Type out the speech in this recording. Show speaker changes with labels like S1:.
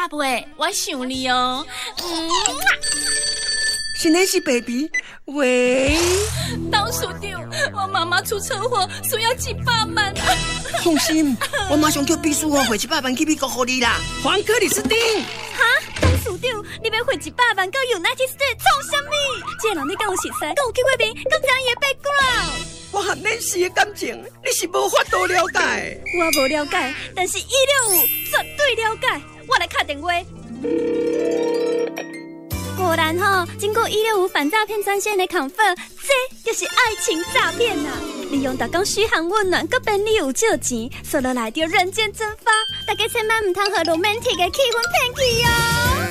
S1: 宝贝，我想你哦。
S2: 是那是 baby， 喂，
S1: 董事长，我妈妈出车祸，需要700万。
S2: 放心，我马上叫秘书汇700万去美国给你啦。黄克里斯汀，
S3: 哈，董事长，你要汇100万到 United States 创啥物？这个人你敢有熟悉？敢有去过面？敢知伊的 background？
S2: 我和恁时的感情，你是无法度了解。
S3: 我无了解，但是165绝对了解。我来打电话。果然吼，经过165反诈骗专线的confirm，这就是爱情诈骗呐！利用大家嘘寒问暖，搁便利有借钱，说落来就人间蒸发。大家千万唔通和 romantic 的气氛骗去哦。